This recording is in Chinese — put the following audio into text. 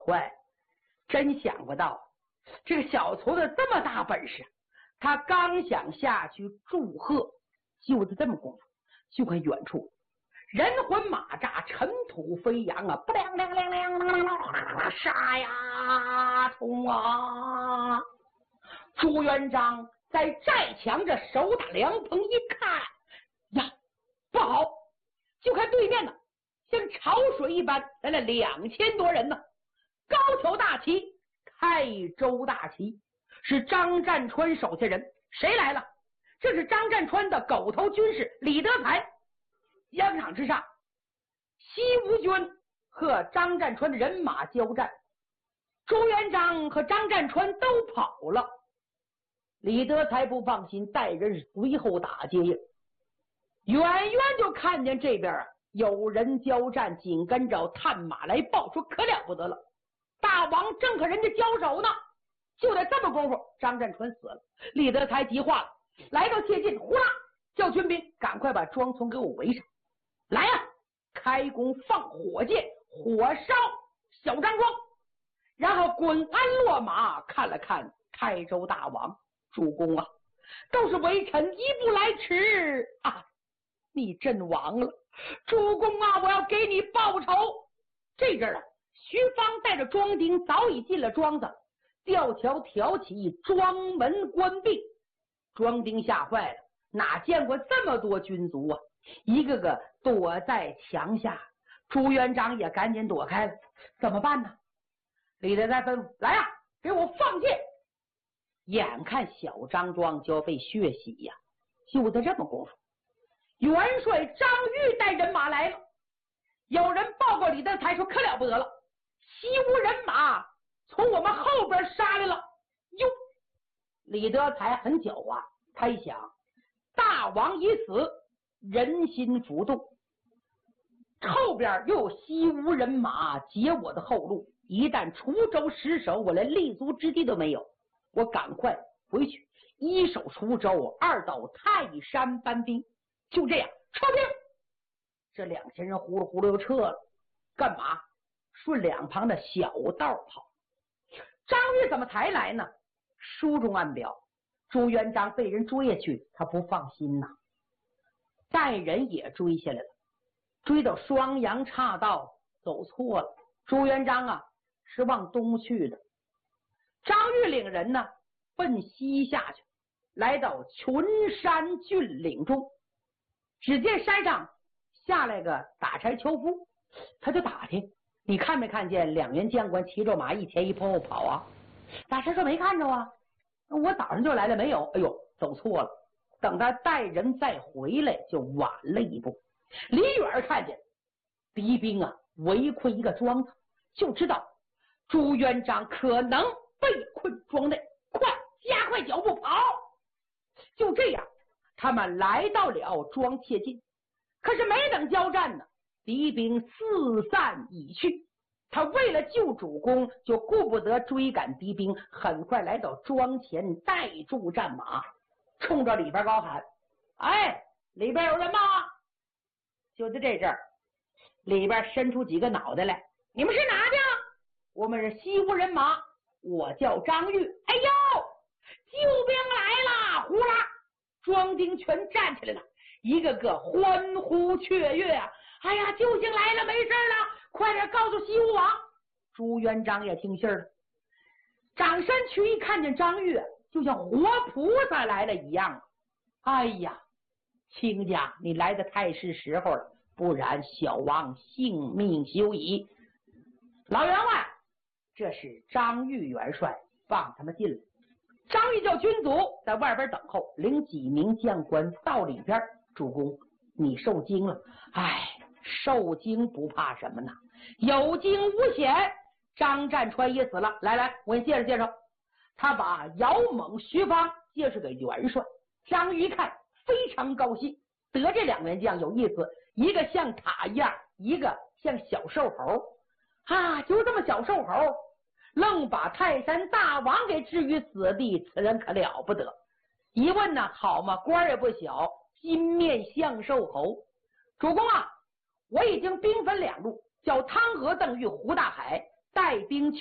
坏，真想不到这个小矬子这么大本事。他刚想下去祝贺，就在这么功夫，就看远处人魂马扎，尘土飞扬啊，不亮亮亮亮亮，杀呀冲啊！朱元璋在寨墙这手打凉棚一看呀，不好！就看对面呢，像潮水一般来了2000多人呢，高挑大旗，泰州大旗，是张占川手下人。谁来了？这是张占川的狗头军师李德才。疆场之上，西吴军和张占川的人马交战，朱元璋和张占川都跑了。李德才不放心，带人随后打接应。远远就看见这边有人交战，紧跟着探马来报说可了不得了，大王正和人家交手呢。就在这么功夫，张占川死了。李德才急坏了，来到切近，呼啦叫军兵赶快把庄村给我围上来呀！开弓放火箭，火烧小张庄，然后滚鞍落马，看了看泰州大王主公啊，都是微臣一步来迟啊，你阵亡了，主公啊，我要给你报仇。这阵徐芳带着庄丁早已进了庄子，吊桥挑起，庄门关闭。庄丁吓坏了，哪见过这么多军卒啊，一个个躲在墙下。朱元璋也赶紧躲开了，怎么办呢？李德才吩咐，来呀，给我放箭。眼看小张庄就要被血洗呀，就在这么功夫，元帅张玉带人马来了。有人报告李德才说，可了不得了，西吴人马从我们后边杀来了。哟，李德才很狡猾，他一想，大王已死，人心浮动，后边又有西吴人马截我的后路，一旦滁州失守，我连立足之地都没有。我赶快回去，一守滁州，二到泰山搬兵。就这样撤兵。这2000人呼噜呼噜又撤了，干嘛？顺两旁的小道跑。张玉怎么才来呢？书中暗表，朱元璋被人追下去，他不放心呐，带人也追下来了，追到双阳岔道，走错了。朱元璋是往东去的，张玉领人呢奔西下去，来到群山峻岭中，只见山上下来个打柴樵夫，他就打听，你看没看见2员将官骑着马一前一后跑啊？大臣说没看着啊，我早上就来了，没有。哎呦，走错了。等他带人再回来就晚了一步。离远看见敌兵围困一个庄子，就知道朱元璋可能被困庄内，快加快脚步跑。就这样，他们来到了庄切近，可是没等交战呢，敌兵四散已去。他为了救主公，就顾不得追赶敌兵，很快来到庄前，带住战马，冲着里边高喊：哎，里边有人吗？就在这阵儿，里边伸出几个脑袋来，你们是哪的？我们是西吴人马，我叫张玉。哎呦，救兵来了！呼啦，庄丁全站起来了，一个个欢呼雀跃啊！哎呀，救星来了，没事了，快点告诉西吴王。朱元璋也听信了，长山区一看见张玉，就像活菩萨来了一样。哎呀，亲家，你来的太是时候了，不然小王性命休矣。老员外，这是张玉元帅，放他们进来。张玉叫军卒在外边等候，领几名将官到里边。主公，你受惊了。哎，受惊不怕什么呢？有惊无险。张占川也死了。来来，我给你介绍介绍。他把姚猛、徐芳介绍给元帅。张玉一看非常高兴，得这2员将有意思，一个像塔一样，一个像小瘦猴就这么小瘦猴，愣把泰山大王给置于死地，此人可了不得。一问呢，好嘛，官也不小，金面相寿侯。主公我已经兵分2路，叫汤和、邓玉、胡大海， 带兵